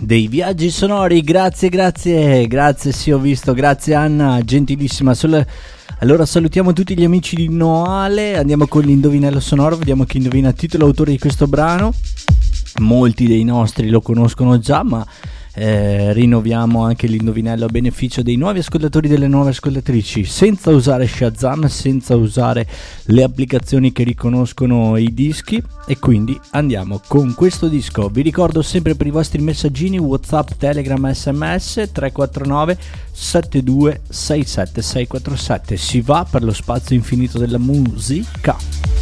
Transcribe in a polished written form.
dei viaggi sonori. Grazie, sì, ho visto, grazie Anna, gentilissima. Allora salutiamo tutti gli amici di Noale, andiamo con l'indovinello sonoro, vediamo chi indovina titolo e autore di questo brano. Molti dei nostri lo conoscono già, ma rinnoviamo anche l'indovinello a beneficio dei nuovi ascoltatori e delle nuove ascoltatrici, senza usare Shazam, senza usare le applicazioni che riconoscono i dischi. E quindi andiamo con questo disco. Vi ricordo sempre per i vostri messaggini WhatsApp, Telegram, SMS 349 72 67 647. Si va per lo spazio infinito della musica.